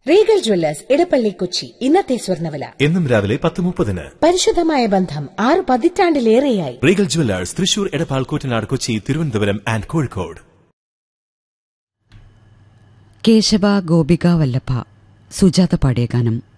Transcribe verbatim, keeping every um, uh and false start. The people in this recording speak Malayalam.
Regal Jewellers Edappally Kochi. ഇന്നത്തെ സ്വർണ്ണവില എന്നും രാവിലെ പത്ത് മുപ്പതിന്. പരിശുദ്ധമായ ബന്ധം ആറ് പതിറ്റാണ്ടിലേറെയായി. Regal Jewellers Thrissur, Edappal, Koottanad, Kochi, Thiruvananthapuram and Kozhikode. Keshava Gopika വല്ലഭ സുജാത പാടിയ ഗാനം